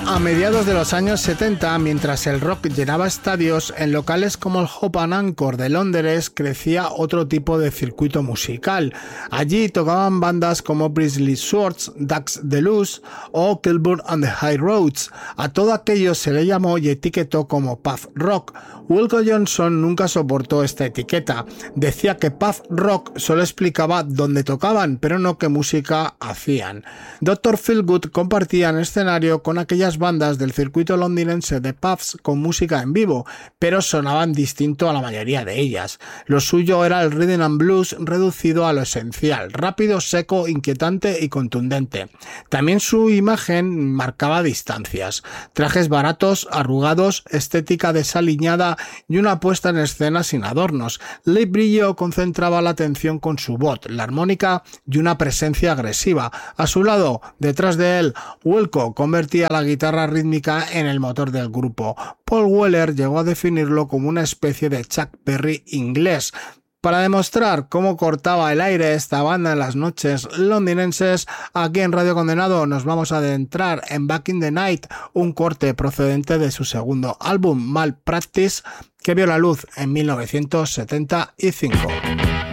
a mediados de los años 70, mientras el rock llenaba estadios, en locales como el Hope and Anchor de Londres crecía otro tipo de circuito musical. Allí tocaban bandas como Brisley Swords, Dax Deluxe o Kilburn and the High Roads. A todo aquello se le llamó y etiquetó como Puff Rock. Wilko Johnson nunca soportó esta etiqueta. Decía que Puff Rock solo explicaba dónde tocaban, pero no qué música hacían. Dr. Feelgood compartían escenario con aquellas bandas del circuito londinense de pubs con música en vivo, pero sonaban distinto a la mayoría de ellas. Lo suyo era el rhythm and blues reducido a lo esencial, rápido, seco, inquietante y contundente. También su imagen marcaba distancias. Trajes baratos, arrugados, estética desaliñada y una puesta en escena sin adornos. Lee Brillo concentraba la atención con su voz, la armónica y una presencia agresiva. A su lado, detrás de él, Wilco convertía la guitarra rítmica en el motor del grupo. Paul Weller llegó a definirlo como una especie de Chuck Berry inglés. Para demostrar cómo cortaba el aire esta banda en las noches londinenses, aquí en Radio Condenado nos vamos a adentrar en Back in the Night, un corte procedente de su segundo álbum, Malpractice, que vio la luz en 1975.